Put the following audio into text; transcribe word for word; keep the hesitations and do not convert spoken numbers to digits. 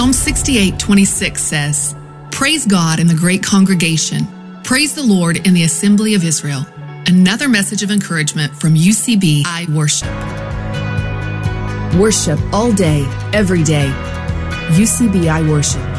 Psalm sixty-eight twenty-six says, "Praise God in the great congregation. Praise the Lord in the assembly of Israel." Another message of encouragement from U C B I Worship. Worship all day, every day. U C B I Worship.